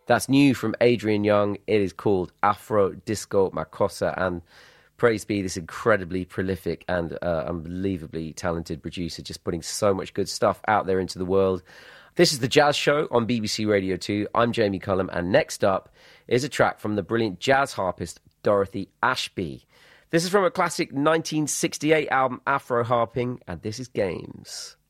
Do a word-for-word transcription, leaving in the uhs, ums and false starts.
That's new from Adrian Young. It is called Afro Disco Makossa, and praise be this incredibly prolific and uh, unbelievably talented producer, just putting so much good stuff out there into the world. This is The Jazz Show on B B C Radio two. I'm Jamie Cullum, and next up is a track from the brilliant jazz harpist Dorothy Ashby. This is from a classic nineteen sixty-eight album, Afro Harping, and this is Games.